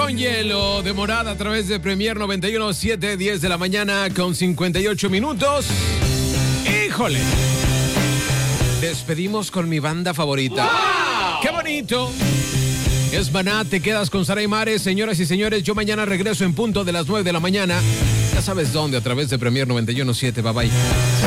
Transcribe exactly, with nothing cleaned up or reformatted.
con hielo de Morada a través de Premier noventa y uno punto siete, diez de la mañana con cincuenta y ocho minutos. ¡Híjole! Despedimos con mi banda favorita. ¡Wow! ¡Qué bonito! Es Maná, te quedas con Sara y Mares. Señoras y señores, yo mañana regreso en punto de las nueve de la mañana. Ya sabes dónde, a través de Premier noventa y uno punto siete. Bye bye.